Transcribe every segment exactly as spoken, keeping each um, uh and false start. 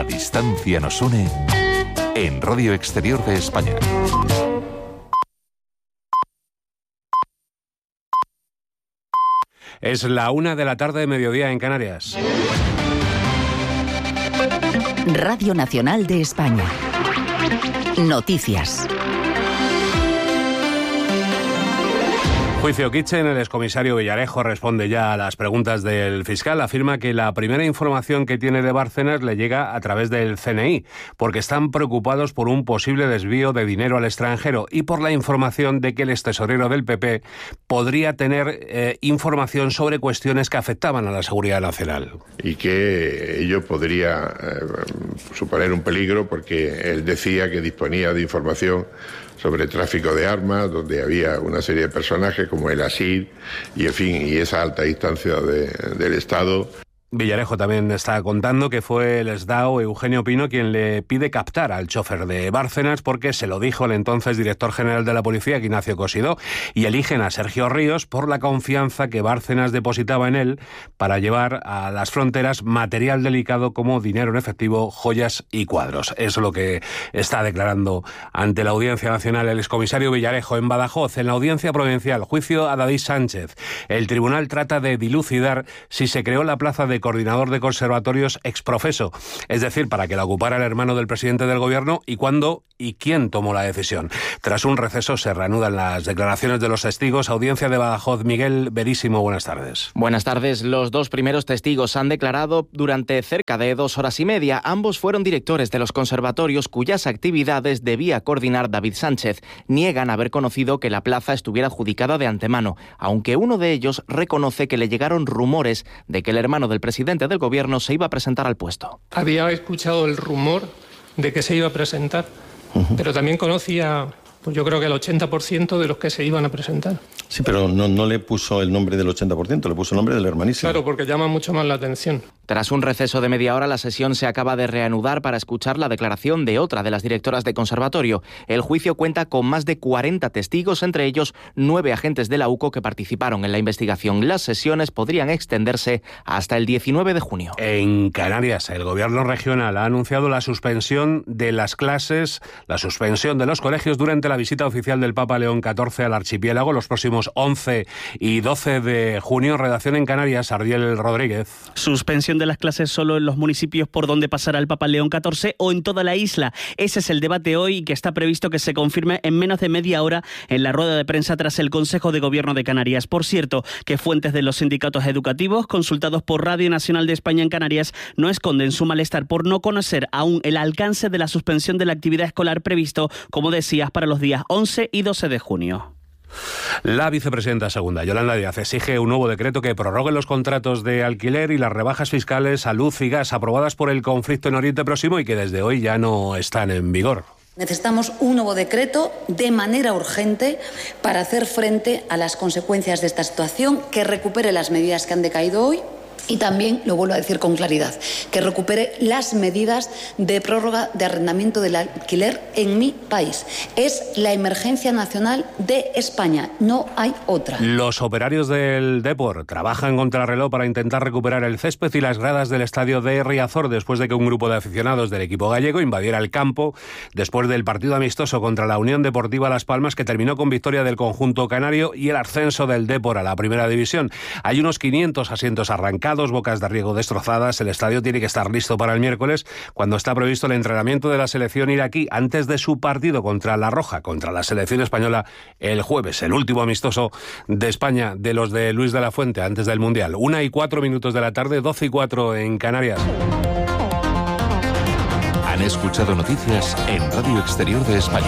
La distancia nos une en Radio Exterior de España. Es la una de la tarde de mediodía en Canarias. Radio Nacional de España. Noticias. Juicio Kitchen, el excomisario Villarejo responde ya a las preguntas del fiscal. Afirma que la primera información que tiene de Bárcenas le llega a través del C N I, porque están preocupados por un posible desvío de dinero al extranjero y por la información de que el extesorero del P P podría tener eh, información sobre cuestiones que afectaban a la seguridad nacional. Y que ello podría eh, suponer un peligro porque él decía que disponía de información sobre tráfico de armas, donde había una serie de personajes como el ASIR y, en fin, y esa alta instancia de, del Estado. Villarejo también está contando que fue el S D A O Eugenio Pino quien le pide captar al chofer de Bárcenas porque se lo dijo el entonces director general de la policía, Ignacio Cosidó, y eligen a Sergio Ríos por la confianza que Bárcenas depositaba en él para llevar a las fronteras material delicado como dinero en efectivo, joyas y cuadros. Es lo que está declarando ante la Audiencia Nacional el excomisario Villarejo. En Badajoz, en la Audiencia Provincial, juicio a David Sánchez. El tribunal trata de dilucidar si se creó la plaza de coordinador de conservatorios exprofeso, es decir, para que la ocupara el hermano del presidente del gobierno, y cuándo y quién tomó la decisión. Tras un receso se reanudan las declaraciones de los testigos. Audiencia de Badajoz, Miguel Verísimo, buenas tardes. Buenas tardes. Los dos primeros testigos han declarado durante cerca de dos horas y media. Ambos fueron directores de los conservatorios cuyas actividades debía coordinar David Sánchez. Niegan haber conocido que la plaza estuviera adjudicada de antemano, aunque uno de ellos reconoce que le llegaron rumores de que el hermano del presidente presidente del gobierno se iba a presentar al puesto. Había escuchado el rumor de que se iba a presentar, uh-huh. pero también conocía, pues yo creo que el ochenta por ciento de los que se iban a presentar. Sí, pero no, no le puso el nombre del ochenta por ciento, le puso el nombre del hermanísimo. Claro, porque llama mucho más la atención. Tras un receso de media hora, la sesión se acaba de reanudar para escuchar la declaración de otra de las directoras de conservatorio. El juicio cuenta con más de cuarenta testigos, entre ellos nueve agentes de la U C O que participaron en la investigación. Las sesiones podrían extenderse hasta el diecinueve de junio. En Canarias, el gobierno regional ha anunciado la suspensión de las clases, la suspensión de los colegios durante la visita oficial del Papa León catorce al archipiélago los próximos once y doce de junio. Redacción en Canarias, Ardiel Rodríguez. Suspensión de las clases solo en los municipios por donde pasará el Papa León catorce o en toda la isla. Ese es el debate hoy y que está previsto que se confirme en menos de media hora en la rueda de prensa tras el Consejo de Gobierno de Canarias. Por cierto, que fuentes de los sindicatos educativos consultados por Radio Nacional de España en Canarias no esconden su malestar por no conocer aún el alcance de la suspensión de la actividad escolar previsto, como decías, para los días once y doce de junio. La vicepresidenta segunda, Yolanda Díaz, exige un nuevo decreto que prorrogue los contratos de alquiler y las rebajas fiscales a luz y gas aprobadas por el conflicto en Oriente Próximo y que desde hoy ya no están en vigor. Necesitamos un nuevo decreto de manera urgente para hacer frente a las consecuencias de esta situación, que recupere las medidas que han decaído hoy. Y también, lo vuelvo a decir con claridad, que recupere las medidas de prórroga de arrendamiento del alquiler en mi país. Es la emergencia nacional de España, no hay otra. Los operarios del Depor trabajan contra el reloj para intentar recuperar el césped y las gradas del estadio de Riazor después de que un grupo de aficionados del equipo gallego invadiera el campo después del partido amistoso contra la Unión Deportiva Las Palmas, que terminó con victoria del conjunto canario y el ascenso del Depor a la primera división. Hay unos quinientos asientos arrancados, bocas de riego destrozadas. El estadio tiene que estar listo para el miércoles, cuando está previsto el entrenamiento de la selección iraquí antes de su partido contra La Roja, contra la selección española el jueves, el último amistoso de España de los de Luis de la Fuente antes del Mundial. Una y cuatro minutos de la tarde, doce y cuatro en Canarias. Han escuchado noticias en Radio Exterior de España.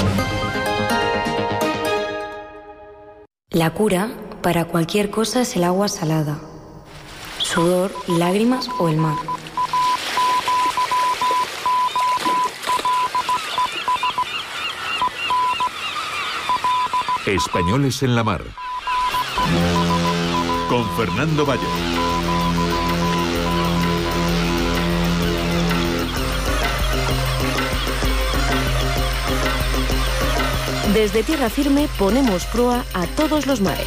La cura para cualquier cosa es el agua salada. Sudor, lágrimas o el mar. Españoles en la mar. Con Fernando Valle. Desde tierra firme ponemos proa a todos los mares.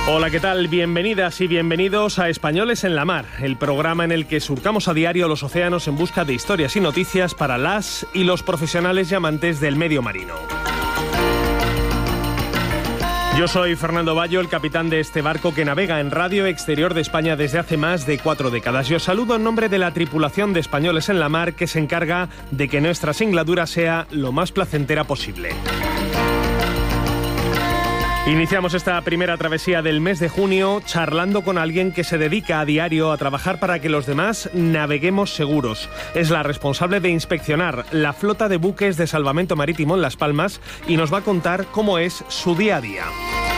Hola, ¿qué tal? Bienvenidas y bienvenidos a Españoles en la Mar, el programa en el que surcamos a diario los océanos en busca de historias y noticias para las y los profesionales y amantes del medio marino. Yo soy Fernando Bayo, el capitán de este barco que navega en Radio Exterior de España desde hace más de cuatro décadas. Y os saludo en nombre de la tripulación de Españoles en la Mar, que se encarga de que nuestra singladura sea lo más placentera posible. Iniciamos esta primera travesía del mes de junio charlando con alguien que se dedica a diario a trabajar para que los demás naveguemos seguros. Es la responsable de inspeccionar la flota de buques de salvamento marítimo en Las Palmas y nos va a contar cómo es su día a día.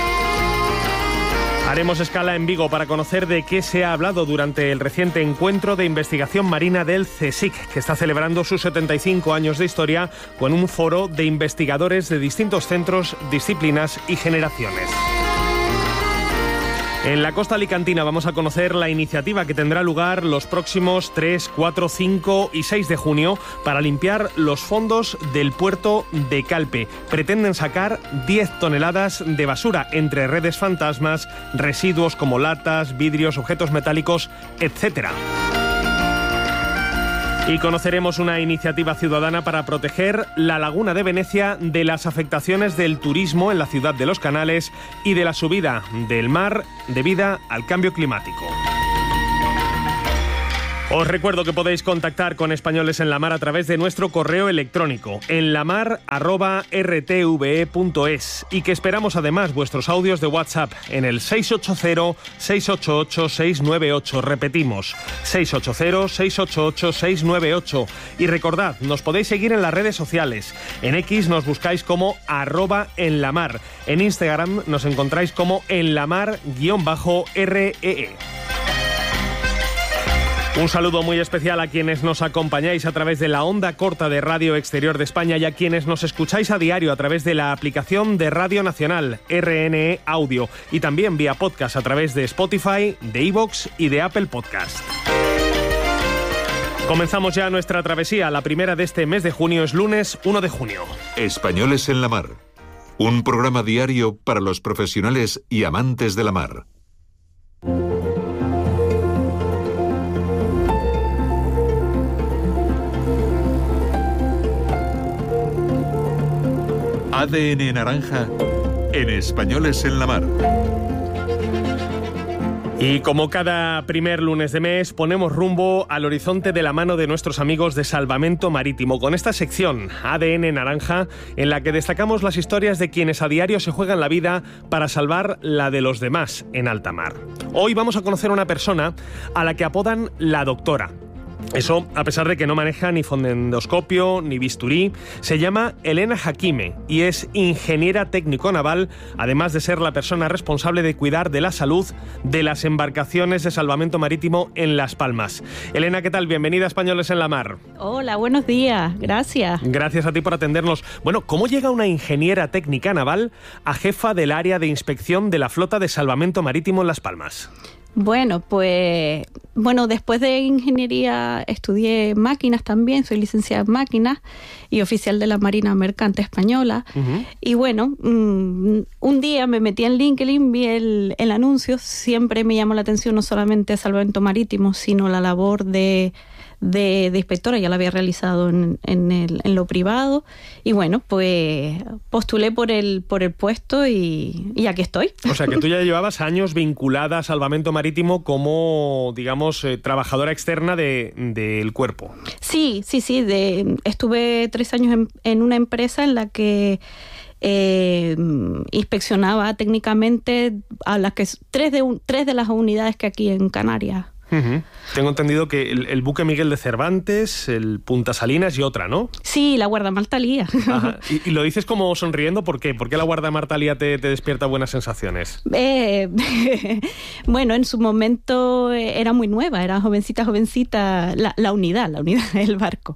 Haremos escala en Vigo para conocer de qué se ha hablado durante el reciente encuentro de investigación marina del CSIC, que está celebrando sus setenta y cinco años de historia con un foro de investigadores de distintos centros, disciplinas y generaciones. En la costa alicantina vamos a conocer la iniciativa que tendrá lugar los próximos tres, cuatro, cinco y seis de junio para limpiar los fondos del puerto de Calpe. Pretenden sacar diez toneladas de basura entre redes fantasmas, residuos como latas, vidrios, objetos metálicos, etcétera. Y conoceremos una iniciativa ciudadana para proteger la Laguna de Venecia de las afectaciones del turismo en la ciudad de Los Canales y de la subida del mar debida al cambio climático. Os recuerdo que podéis contactar con Españoles en la Mar a través de nuestro correo electrónico enlamar arroba r t v e punto es y que esperamos además vuestros audios de WhatsApp en el seis ocho cero, seis ocho ocho, seis nueve ocho. Repetimos, seis ocho cero, seis ocho ocho, seis nueve ocho. Y recordad, nos podéis seguir en las redes sociales. En X nos buscáis como arroba enlamar. En Instagram nos encontráis como enlamar guión bajo R E E. Un saludo muy especial a quienes nos acompañáis a través de la onda corta de Radio Exterior de España y a quienes nos escucháis a diario a través de la aplicación de Radio Nacional, R N E Audio, y también vía podcast a través de Spotify, de iVoox y de Apple Podcast. Comenzamos ya nuestra travesía. La primera de este mes de junio es lunes uno de junio. Españoles en la Mar. Un programa diario para los profesionales y amantes de la mar. A D N Naranja en Españoles en la Mar. Y como cada primer lunes de mes, ponemos rumbo al horizonte de la mano de nuestros amigos de Salvamento Marítimo, con esta sección A D N Naranja, en la que destacamos las historias de quienes a diario se juegan la vida para salvar la de los demás en alta mar. Hoy vamos a conocer a una persona a la que apodan la Doctora. Eso, a pesar de que no maneja ni fonendoscopio ni bisturí. Se llama Elena Hakime y es ingeniera técnico naval, además de ser la persona responsable de cuidar de la salud de las embarcaciones de salvamento marítimo en Las Palmas. Elena, ¿qué tal? Bienvenida a Españoles en la Mar. Hola, buenos días. Gracias. Gracias a ti por atendernos. Bueno, ¿cómo llega una ingeniera técnica naval a jefa del área de inspección de la flota de salvamento marítimo en Las Palmas? Bueno, pues bueno, después de ingeniería estudié máquinas también, soy licenciada en máquinas y oficial de la Marina Mercante Española. Uh-huh. Y bueno, um, un día me metí en LinkedIn, vi el, el anuncio, siempre me llamó la atención no solamente salvamento marítimo, sino la labor de... De, de inspectora, ya la había realizado en, en, el, en lo privado y bueno, pues postulé por el, por el puesto y, y aquí estoy. O sea que tú ya llevabas años vinculada a salvamento marítimo como, digamos, eh, trabajadora externa de, del cuerpo. Sí, sí, sí, de, estuve tres años en, en una empresa en la que Eh, inspeccionaba técnicamente a las que tres de, un, tres de las unidades que aquí en Canarias. Uh-huh. Tengo entendido que el, el buque Miguel de Cervantes, el Punta Salinas y otra, ¿no? Sí, la guardamarta Lía. Ajá. Y, y lo dices como sonriendo, ¿por qué? ¿Por qué la guardamarta Lía te, te despierta buenas sensaciones? Eh, bueno, en su momento era muy nueva, era jovencita, jovencita, la, la unidad, la unidad del barco.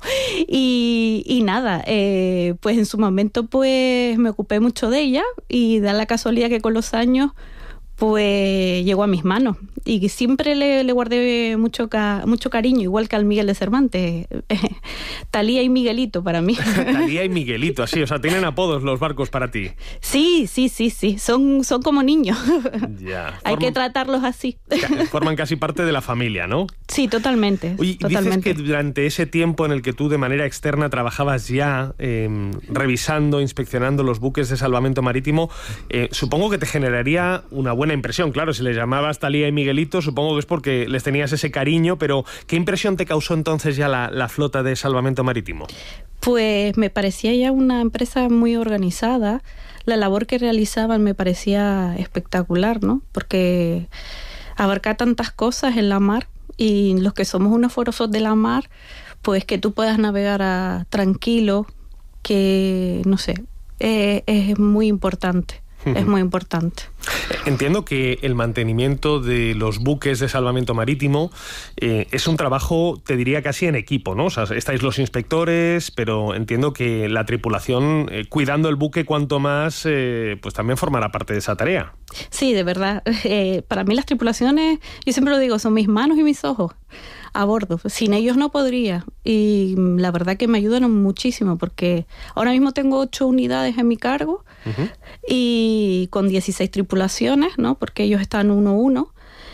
Y, y nada, eh, pues en su momento pues me ocupé mucho de ella y da la casualidad que con los años pues llegó a mis manos y siempre le, le guardé mucho, ca, mucho cariño, igual que al Miguel de Cervantes. Talía y Miguelito para mí. Talía y Miguelito, así, o sea, tienen apodos los barcos para ti. Sí, sí, sí, sí, son, son como niños. Ya. Hay forman, que tratarlos así. Forman casi parte de la familia, ¿no? Sí, totalmente. Oye, totalmente. Dices que durante ese tiempo en el que tú de manera externa trabajabas ya eh, revisando, inspeccionando los buques de salvamento marítimo, eh, supongo que te generaría una buena impresión. Claro, si les llamabas Talía y Miguelito, supongo que es porque les tenías ese cariño, pero ¿qué impresión te causó entonces ya la, la flota de salvamento marítimo? Pues me parecía ya una empresa muy organizada. La labor que realizaban me parecía espectacular, ¿no? Porque abarca tantas cosas en la mar y los que somos unos forosos de la mar, pues que tú puedas navegar a, tranquilo, que, no sé, eh, es muy importante. Es muy importante. Entiendo que el mantenimiento de los buques de salvamento marítimo eh, es un trabajo, te diría, casi en equipo, ¿no? O sea, estáis los inspectores, pero entiendo que la tripulación, eh, cuidando el buque cuanto más, eh, pues también formará parte de esa tarea. Sí, de verdad. Eh, para mí las tripulaciones, yo siempre lo digo, son mis manos y mis ojos a bordo. Sin ellos no podría. Y la verdad que me ayudan muchísimo porque ahora mismo tengo ocho unidades en mi cargo uh-huh. y con dieciséis tripulaciones, ¿no? Porque ellos están uno a uno.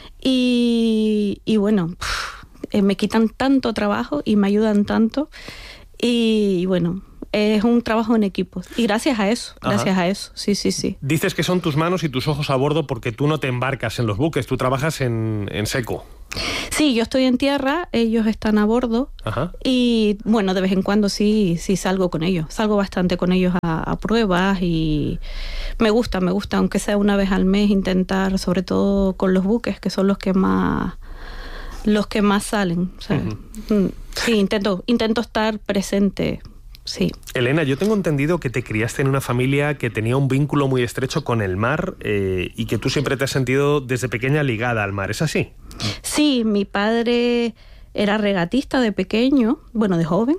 Y, y bueno, pff, eh, me quitan tanto trabajo y me ayudan tanto. Y, y bueno, es un trabajo en equipo. Y gracias a eso, gracias Ajá. a eso. Sí, sí, sí. Dices que son tus manos y tus ojos a bordo porque tú no te embarcas en los buques, tú trabajas en, en seco. Sí, yo estoy en tierra, ellos están a bordo. Ajá. Y bueno, de vez en cuando sí, sí salgo con ellos. Salgo bastante con ellos a, a pruebas y me gusta, me gusta, aunque sea una vez al mes, intentar, sobre todo con los buques, que son los que más los que más salen. O sea, uh-huh. Sí, intento, intento estar presente. Sí. Elena, yo tengo entendido que te criaste en una familia que tenía un vínculo muy estrecho con el mar eh, y que tú siempre te has sentido desde pequeña ligada al mar, ¿es así? Sí, mi padre era regatista de pequeño, bueno, de joven,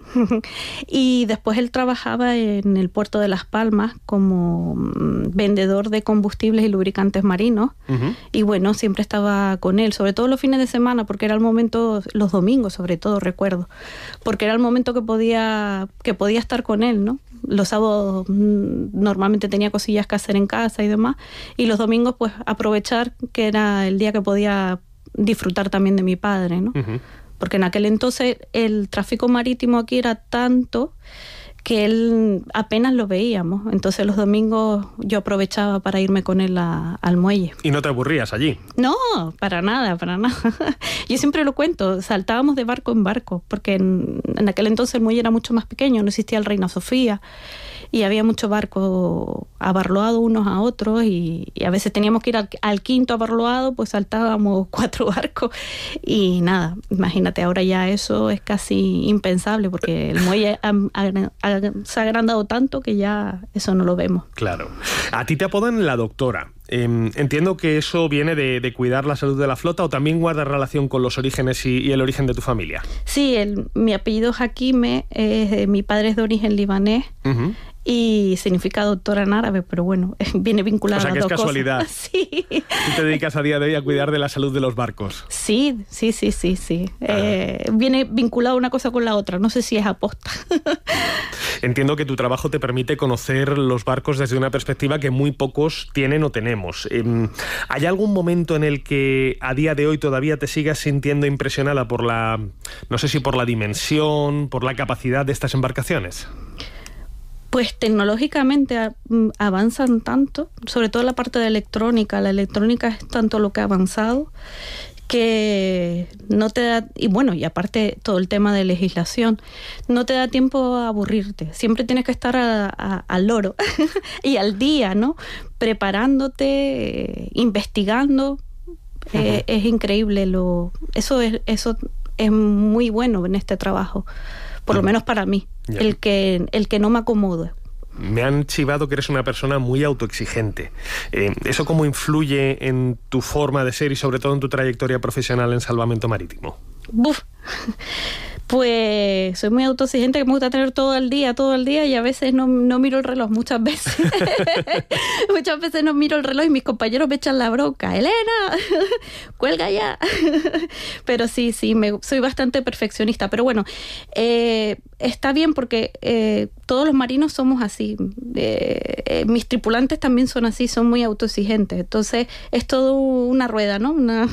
y después él trabajaba en el puerto de Las Palmas como vendedor de combustibles y lubricantes marinos, uh-huh. y bueno, siempre estaba con él, sobre todo los fines de semana, porque era el momento, los domingos sobre todo, recuerdo, porque era el momento que podía, que podía estar con él, ¿no? Los sábados normalmente tenía cosillas que hacer en casa y demás, y los domingos pues aprovechar que era el día que podía disfrutar también de mi padre, ¿no? Uh-huh. Porque en aquel entonces el tráfico marítimo aquí era tanto que él apenas lo veíamos. Entonces los domingos yo aprovechaba para irme con él a, al muelle. ¿Y no te aburrías allí? No, para nada, para nada. Yo siempre lo cuento, saltábamos de barco en barco, porque en, en aquel entonces el muelle era mucho más pequeño, no existía el Reina Sofía, y había muchos barcos abarloados unos a otros, y, y a veces teníamos que ir al, al quinto abarloado, pues saltábamos cuatro barcos, y nada, imagínate, ahora ya eso es casi impensable, porque el muelle ha, ha, ha, se ha agrandado tanto que ya eso no lo vemos. Claro. A ti te apodan la doctora. Eh, entiendo que eso viene de, de cuidar la salud de la flota, o también guarda relación con los orígenes y, y el origen de tu familia. Sí, el, mi apellido Hakime, eh, mi padre es de origen libanés. Uh-huh. Y significa doctora en árabe, pero bueno, viene vinculado a las dos cosas. O sea, que es casualidad. Sí. Tú te dedicas a día de hoy a cuidar de la salud de los barcos. Sí, sí, sí, sí, sí. Eh, viene vinculado una cosa con la otra, no sé si es aposta. Entiendo que tu trabajo te permite conocer los barcos desde una perspectiva que muy pocos tienen o tenemos. ¿Hay algún momento en el que a día de hoy todavía te sigas sintiendo impresionada por la, no sé si por la dimensión, por la capacidad de estas embarcaciones? Pues tecnológicamente avanzan tanto, sobre todo la parte de electrónica. La electrónica es tanto lo que ha avanzado que no te da, y bueno, y aparte todo el tema de legislación, no te da tiempo a aburrirte. Siempre tienes que estar a, a, al loro y al día, ¿no? Preparándote, eh, investigando. Uh-huh. Eh, es increíble. lo Eso es, eso es muy bueno en este trabajo, por lo menos para mí. Yeah. El que, el que no me acomodo. Me han chivado que eres una persona muy autoexigente. Eh, ¿Eso cómo influye en tu forma de ser y sobre todo en tu trayectoria profesional en salvamento marítimo? Buf. Pues soy muy autoexigente, que me gusta tener todo el día, todo el día, y a veces no, no miro el reloj, muchas veces. Muchas veces no miro el reloj y mis compañeros me echan la bronca. ¡Elena! ¡Cuelga ya! Pero sí, sí, me, soy bastante perfeccionista. Pero bueno, eh, está bien porque eh, todos los marinos somos así. Eh, eh, mis tripulantes también son así, son muy autoexigentes. Entonces es todo una rueda, ¿no? Una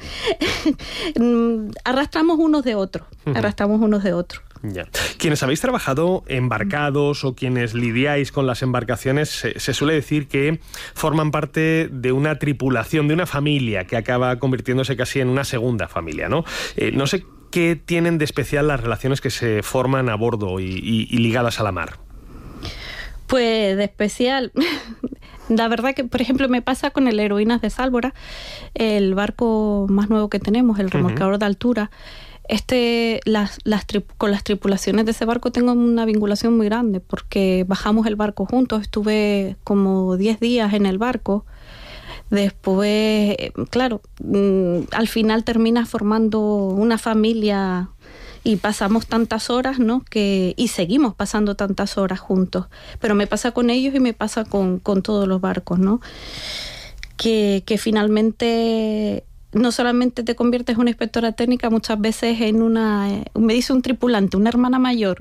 arrastramos unos de otros, uh-huh. arrastramos unos de otros. Ya. Quienes habéis trabajado embarcados o quienes lidiáis con las embarcaciones, se, se suele decir que forman parte de una tripulación, de una familia que acaba convirtiéndose casi en una segunda familia, ¿no? Eh, no sé qué tienen de especial las relaciones que se forman a bordo y, y, y ligadas a la mar. Pues de especial, la verdad que, por ejemplo, me pasa con el Heroínas de Sálvora, el barco más nuevo que tenemos, el remolcador uh-huh. de altura. Este, las, las tri- con las tripulaciones de ese barco tengo una vinculación muy grande porque bajamos el barco juntos, estuve como diez días en el barco. Después, claro, mmm, al final terminas formando una familia y pasamos tantas horas, ¿no? Que, y seguimos pasando tantas horas juntos. Pero me pasa con ellos y me pasa con, con todos los barcos, ¿no? Que, que finalmente no solamente te conviertes en una inspectora técnica, muchas veces en una, me dice un tripulante, una hermana mayor.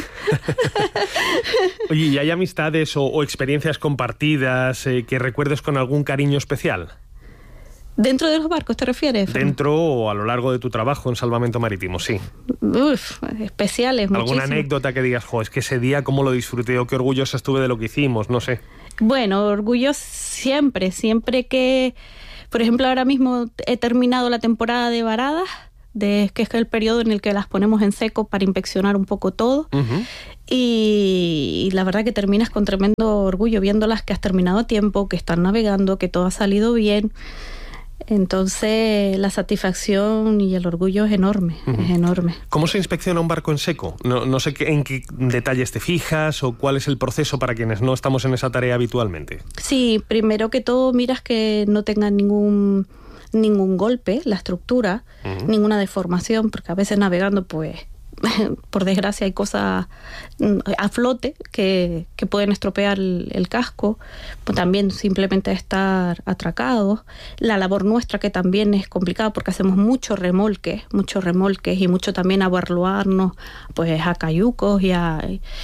Oye, ¿y hay amistades o, o experiencias compartidas eh, que recuerdes con algún cariño especial? ¿Dentro de los barcos te refieres? Dentro o a lo largo de tu trabajo en salvamento marítimo, sí. Uf, especiales, ¿alguna muchísimo. anécdota que digas, jo, es que ese día cómo lo disfruté o qué orgullosa estuve de lo que hicimos, no sé? Bueno, orgullo siempre, siempre que... Por ejemplo, ahora mismo he terminado la temporada de varadas, de, que es el periodo en el que las ponemos en seco para inspeccionar un poco todo. Uh-huh. Y, y la verdad que terminas con tremendo orgullo viéndolas que has terminado a tiempo, que están navegando, que todo ha salido bien. Entonces la satisfacción y el orgullo es enorme, uh-huh. es enorme. ¿Cómo se inspecciona un barco en seco? No, no sé qué, en qué detalles te fijas o cuál es el proceso para quienes no estamos en esa tarea habitualmente. Sí, primero que todo miras que no tenga ningún, ningún golpe la estructura, uh-huh. ninguna deformación, porque a veces navegando pues... por desgracia hay cosas a flote que, que pueden estropear el, el casco, pues también simplemente estar atracados. La labor nuestra que también es complicada porque hacemos muchos remolques, muchos remolques y mucho también abarloarnos pues a cayucos y, a,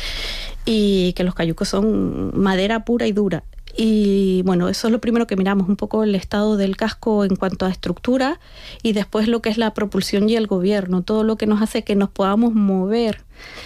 y que los cayucos son madera pura y dura. Y bueno, eso es lo primero que miramos, un poco el estado del casco en cuanto a estructura y después lo que es la propulsión y el gobierno, todo lo que nos hace que nos podamos mover,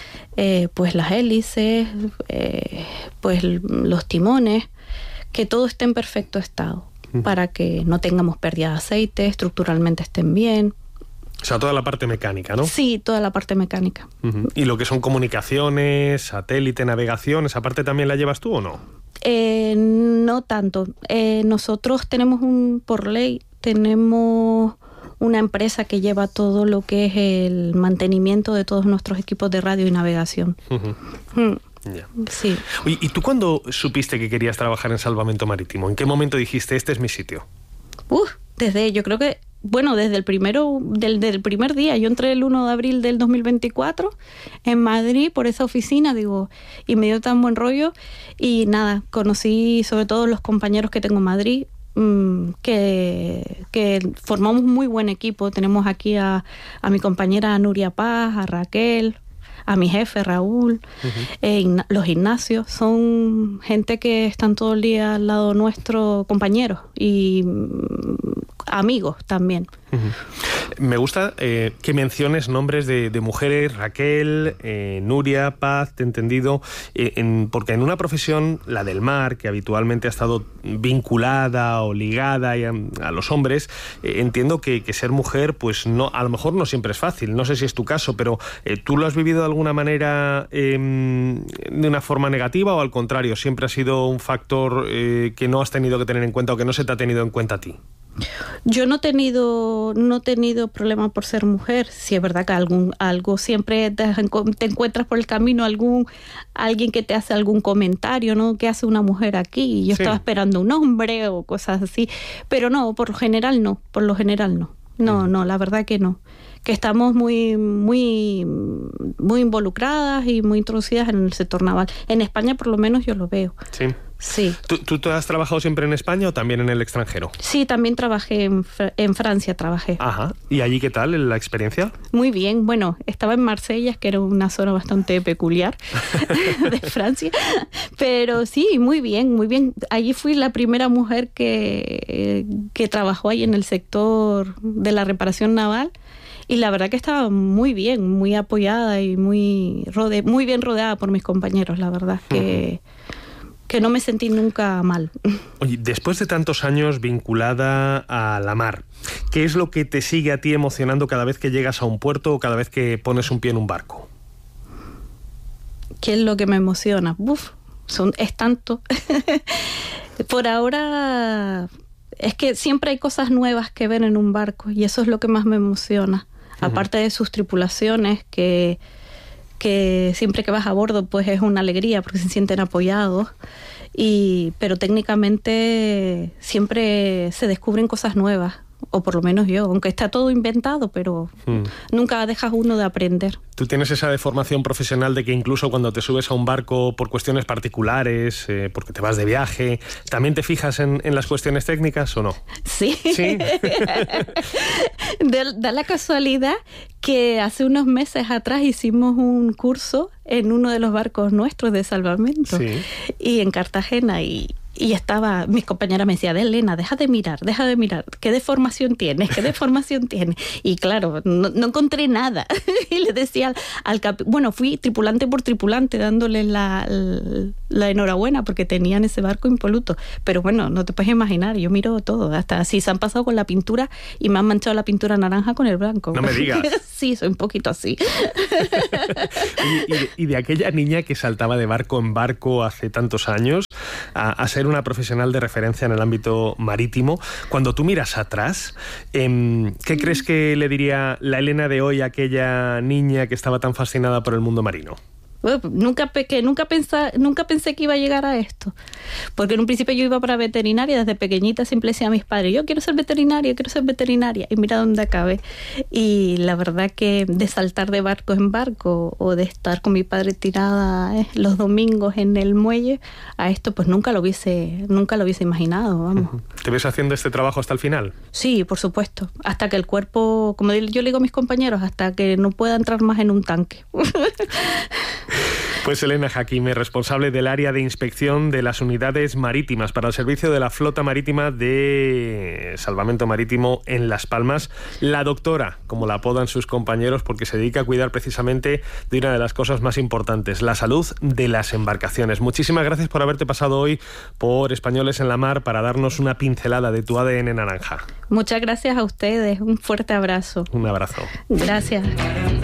eh, pues las hélices, eh, pues los timones, que todo esté en perfecto estado uh-huh. para que no tengamos pérdida de aceite, estructuralmente estén bien. O sea, toda la parte mecánica, ¿no? Sí, toda la parte mecánica. Uh-huh. ¿Y lo que son comunicaciones, satélite, navegación, esa parte también la llevas tú o no? Eh, no tanto. Eh, nosotros tenemos un, por ley, tenemos una empresa que lleva todo lo que es el mantenimiento de todos nuestros equipos de radio y navegación. Uh-huh. Mm. Yeah. Sí. Oye, ¿y tú cuándo supiste que querías trabajar en salvamento marítimo? ¿En qué momento dijiste, este es mi sitio? Uh, desde, yo creo que Bueno, desde el primero, del, del primer día. Yo entré el primero de abril del dos mil veinticuatro en Madrid por esa oficina, digo, y me dio tan buen rollo. Y nada, conocí sobre todo los compañeros que tengo en Madrid, mmm, que, que formamos un muy buen equipo. Tenemos aquí a, a mi compañera Nuria Paz, a Raquel, a mi jefe Raúl, uh-huh. eh, Ign- los Ignacios, son gente que están todo el día al lado nuestro, compañeros y mm, amigos también. Uh-huh. Me gusta eh, que menciones nombres de, de mujeres, Raquel, eh, Nuria, Paz, te he entendido, eh, en, porque en una profesión, la del mar, que habitualmente ha estado vinculada o ligada a, a los hombres, eh, entiendo que, que ser mujer, pues no, a lo mejor no siempre es fácil, no sé si es tu caso, pero eh, ¿tú lo has vivido de alguna manera eh, de una forma negativa o al contrario, siempre ha sido un factor eh, que no has tenido que tener en cuenta o que no se te ha tenido en cuenta a ti? Yo no he tenido, no he tenido problema por ser mujer. Sí es verdad que algún, algo siempre te, te encuentras por el camino algún alguien que te hace algún comentario, ¿no? ¿Qué hace una mujer aquí? Yo sí. estaba esperando un hombre o cosas así. Pero no, por lo general no, por lo general no. No, no, la verdad que no. que estamos muy, muy, muy involucradas y muy introducidas en el sector naval. En España, por lo menos, yo lo veo. Sí. Sí. ¿Tú, ¿Tú, tú has trabajado siempre en España o también en el extranjero? Sí, también trabajé en, en Francia, trabajé. Ajá. ¿Y allí qué tal la experiencia? Muy bien. Bueno, estaba en Marsella, que era una zona bastante peculiar de Francia, pero sí, muy bien, muy bien. Allí fui la primera mujer que, que trabajó ahí en el sector de la reparación naval. Y la verdad que estaba muy bien, muy apoyada y muy, rode- muy bien rodeada por mis compañeros, la verdad que... Uh-huh. que no me sentí nunca mal. Oye, después de tantos años vinculada a la mar, ¿qué es lo que te sigue a ti emocionando cada vez que llegas a un puerto o cada vez que pones un pie en un barco? ¿Qué es lo que me emociona? Uf, son, es tanto. Por ahora, es que siempre hay cosas nuevas que ver en un barco y eso es lo que más me emociona. Uh-huh. Aparte de sus tripulaciones, que... que siempre que vas a bordo pues es una alegría porque se sienten apoyados, y, pero técnicamente siempre se descubren cosas nuevas, o por lo menos yo, aunque está todo inventado, pero hmm. nunca dejas uno de aprender. ¿Tú tienes esa deformación profesional de que incluso cuando te subes a un barco por cuestiones particulares, eh, porque te vas de viaje, también te fijas en, en las cuestiones técnicas o no? Sí. ¿Sí? Da, da la casualidad que hace unos meses atrás hicimos un curso en uno de los barcos nuestros de salvamento, sí. y en Cartagena, y... Y estaba, mis compañeras me decían, Elena, deja de mirar, deja de mirar, ¿qué deformación tienes? ¿Qué deformación tienes? Y claro, no, no encontré nada. Y le decía al, al cap... bueno, fui tripulante por tripulante dándole la, la, la enhorabuena porque tenían ese barco impoluto. Pero bueno, no te puedes imaginar, yo miro todo, hasta si se han pasado con la pintura y me han manchado la pintura naranja con el blanco. No me digas. Sí, soy un poquito así. y, y, de, y de aquella niña que saltaba de barco en barco hace tantos años a, a ser una profesional de referencia en el ámbito marítimo, cuando tú miras atrás, eh, ¿qué crees que le diría la Elena de hoy a aquella niña que estaba tan fascinada por el mundo marino? Nunca, que nunca, pensé, nunca pensé que iba a llegar a esto, porque en un principio yo iba para veterinaria, desde pequeñita siempre decía a mis padres, yo quiero ser veterinaria, quiero ser veterinaria, y mira dónde acabé. Y la verdad que de saltar de barco en barco o de estar con mi padre tirada eh, los domingos en el muelle, a esto pues nunca lo hubiese, nunca lo hubiese imaginado, vamos. ¿Te ves haciendo este trabajo hasta el final? Sí, por supuesto, hasta que el cuerpo, como yo le digo a mis compañeros, hasta que no pueda entrar más en un tanque. Pues Elena Hakimi, responsable del área de inspección de las unidades marítimas para el servicio de la flota marítima de Salvamento Marítimo en Las Palmas, la doctora, como la apodan sus compañeros, porque se dedica a cuidar precisamente de una de las cosas más importantes, la salud de las embarcaciones. Muchísimas gracias por haberte pasado hoy por Españoles en la Mar para darnos una pincelada de tu A D N naranja. Muchas gracias a ustedes, un fuerte abrazo. Un abrazo. Gracias.